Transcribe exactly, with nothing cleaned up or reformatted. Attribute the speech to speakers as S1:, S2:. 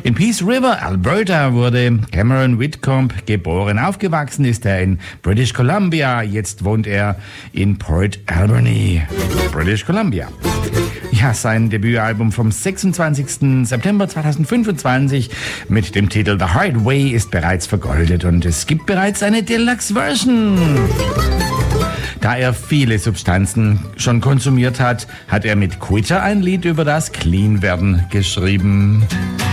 S1: In Peace River, Alberta, wurde Cameron Whitcomb geboren. Aufgewachsen ist er in British Columbia. Jetzt wohnt er in Port Alberni, British Columbia. Ja, sein Debütalbum vom sechsundzwanzigsten September zweitausendfünfundzwanzig mit dem Titel The Hard Way ist bereits vergoldet und es gibt bereits eine Deluxe-Version. Da er viele Substanzen schon konsumiert hat, hat er mit Quitter ein Lied über das Clean-Werden geschrieben.